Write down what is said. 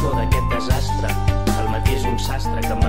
d'aquest desastre. El matí és un sastre que